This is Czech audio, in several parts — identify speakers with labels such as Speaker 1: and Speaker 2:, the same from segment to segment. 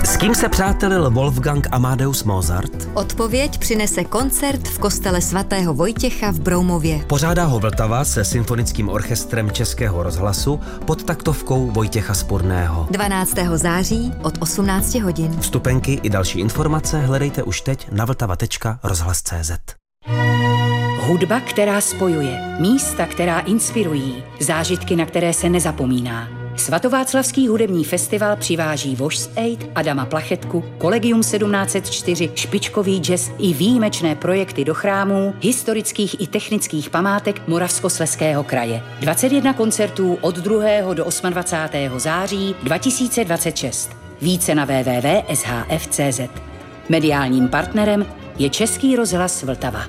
Speaker 1: S kým se přátelil Wolfgang Amadeus Mozart?
Speaker 2: Odpověď přinese koncert v kostele svatého Vojtěcha v Broumově.
Speaker 1: Pořádá ho Vltava se symfonickým orchestrem Českého rozhlasu pod taktovkou Vojtěcha Spurného.
Speaker 2: 12. září od 18 hodin.
Speaker 1: Vstupenky i další informace hledejte už teď na vltava.rozhlas.cz.
Speaker 3: Hudba, která spojuje, místa, která inspirují, zážitky, na které se nezapomíná. Svatováclavský hudební festival přiváží Voice Aid, Adama Plachetku, Collegium 1704, špičkový jazz i výjimečné projekty do chrámů, historických i technických památek Moravskoslezského kraje. 21 koncertů od 2. do 28. září 2026. Více na www.shf.cz. Mediálním partnerem je Český rozhlas Vltava.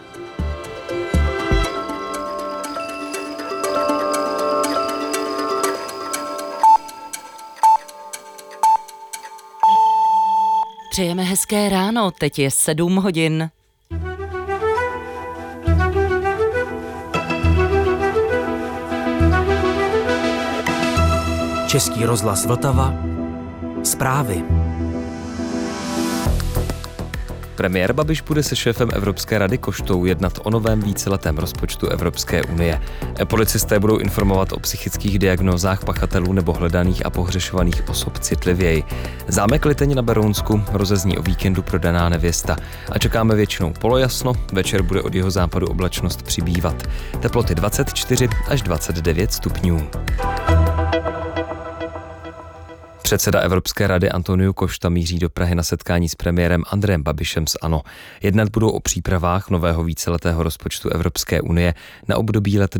Speaker 4: Přejeme hezké ráno, teď je 7 hodin.
Speaker 1: Český rozhlas Vltava. Zprávy.
Speaker 5: Premiér Babiš bude se šéfem Evropské rady Koštou jednat o novém víceletém rozpočtu Evropské unie. Policisté budou informovat o psychických diagnózách pachatelů nebo hledaných a pohřešovaných osob citlivěji. Zámek Liteň na Berounsku rozezní o víkendu prodaná nevěsta a čekáme většinou polojasno, večer bude od jihozápadu oblačnost přibývat. Teploty 24 až 29 stupňů. Předseda Evropské rady Antonio Costa míří do Prahy na setkání s premiérem Andrejem Babišem z ANO. Jednat budou o přípravách nového víceletého rozpočtu Evropské unie na období let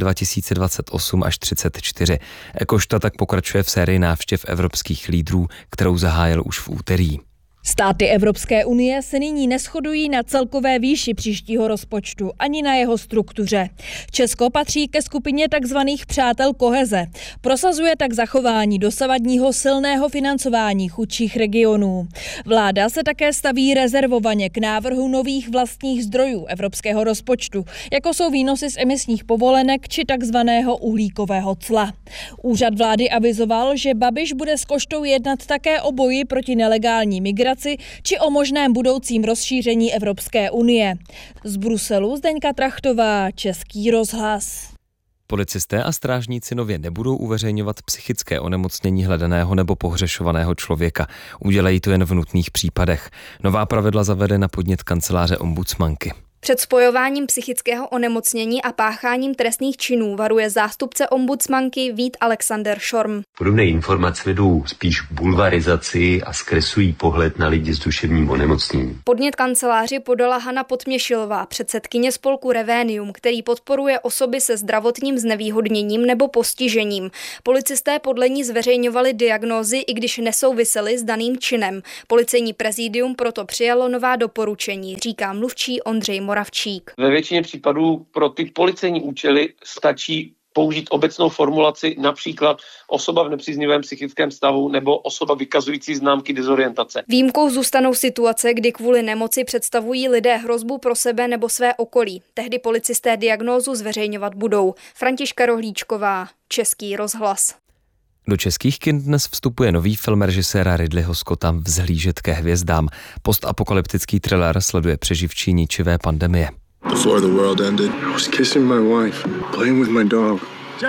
Speaker 5: 2028 až 2034. Costa tak pokračuje v sérii návštěv evropských lídrů, kterou zahájil už v úterý.
Speaker 6: Státy Evropské unie se nyní neshodují na celkové výši příštího rozpočtu ani na jeho struktuře. Česko patří ke skupině takzvaných přátel koheze. Prosazuje tak zachování dosavadního silného financování chudších regionů. Vláda se také staví rezervovaně k návrhu nových vlastních zdrojů evropského rozpočtu, jako jsou výnosy z emisních povolenek či takzvaného uhlíkového cla. Úřad vlády avizoval, že Babiš bude s Koštou jednat také o boji proti nelegální migraci či o možném budoucím rozšíření Evropské unie. Z Bruselu Zdeňka Trachtová, Český rozhlas.
Speaker 5: Policisté a strážníci nově nebudou uveřejňovat psychické onemocnění hledaného nebo pohřešovaného člověka. Udělají to jen v nutných případech. Nová pravidla zavede na podnět kanceláře ombudsmanky.
Speaker 7: Před spojováním psychického onemocnění a pácháním trestných činů varuje zástupce ombudsmanky Vít Alexander Šorm.
Speaker 8: Podobné informace vedou spíš k bulvarizaci a zkreslují pohled na lidi s duševním onemocněním.
Speaker 7: Podnět kanceláři podala Hana Podměšilová, předsedkyně spolku Revenium, který podporuje osoby se zdravotním znevýhodněním nebo postižením. Policisté podle ní zveřejňovali diagnózy, i když nesouvisely s daným činem. Policejní prezidium proto přijalo nová doporučení, říká mluvčí Ondřej Moravčík.
Speaker 9: Ve většině případů pro ty policejní účely stačí použít obecnou formulaci, například osoba v nepříznivém psychickém stavu nebo osoba vykazující známky dezorientace.
Speaker 7: Výjimkou zůstanou situace, kdy kvůli nemoci představují lidé hrozbu pro sebe nebo své okolí. Tehdy policisté diagnózu zveřejňovat budou. Františka Rohlíčková, Český rozhlas.
Speaker 5: Do českých kin dnes vstupuje nový film režiséra Ridleyho Scotta Vzhlížet ke hvězdám. Postapokalyptický thriller sleduje přeživčí ničivé pandemie.
Speaker 10: Before the world ended, I was kissing my wife, playing with my dog.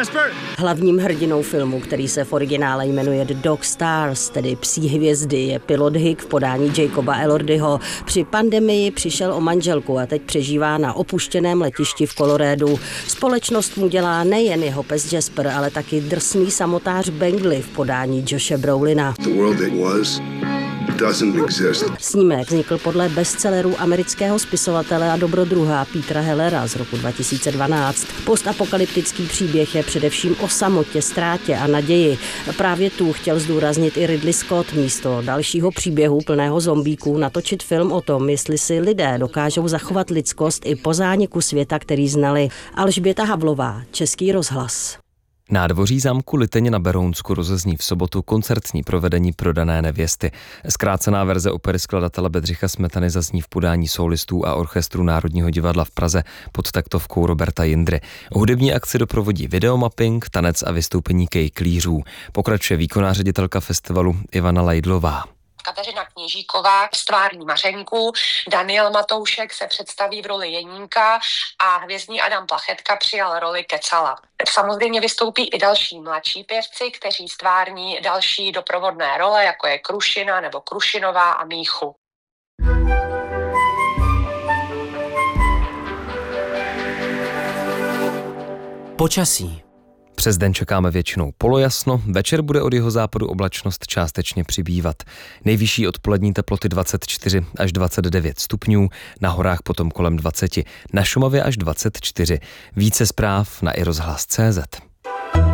Speaker 11: Hlavním hrdinou filmu, který se v originále jmenuje The Dog Stars, tedy Psí hvězdy, je pilot Hick v podání Jacoba Elordyho. Při pandemii přišel o manželku a teď přežívá na opuštěném letišti v Coloradu. Společnost mu dělá nejen jeho pes Jasper, ale taky drsný samotář Bengley v podání Joshe Brolina. Snímek vznikl podle bestsellerů amerického spisovatele a dobrodruha Petera Hellera z roku 2012. Postapokalyptický příběh je především o samotě, ztrátě a naději. Právě tu chtěl zdůraznit i Ridley Scott místo dalšího příběhu plného zombíků natočit film o tom, jestli si lidé dokážou zachovat lidskost i po zániku světa, který znali. Alžběta Havlová, Český rozhlas.
Speaker 5: Nádvoří zámku Liteň na Berounsku rozezní v sobotu koncertní provedení Prodané nevěsty. Zkrácená verze opery skladatele Bedřicha Smetany zazní v podání solistů a orchestru Národního divadla v Praze pod taktovkou Roberta Jindry. Hudební akci doprovodí videomapping, tanec a vystoupení kejklířů. Pokračuje výkonná ředitelka festivalu Ivana Lajdlová.
Speaker 12: Kateřina Kněžíková stvární Mařenku, Daniel Matoušek se představí v roli Jenínka a hvězdný Adam Plachetka přijal roli Kecala. Samozřejmě vystoupí i další mladší pěvci, kteří stvární další doprovodné role, jako je Krušina nebo Krušinová a Míchu.
Speaker 1: Počasí.
Speaker 5: Přes den čekáme většinou polojasno, večer bude od jihozápadu oblačnost částečně přibývat. Nejvyšší odpolední teploty 24 až 29 stupňů, na horách potom kolem 20, na Šumavě až 24. Více zpráv na iRozhlas.cz.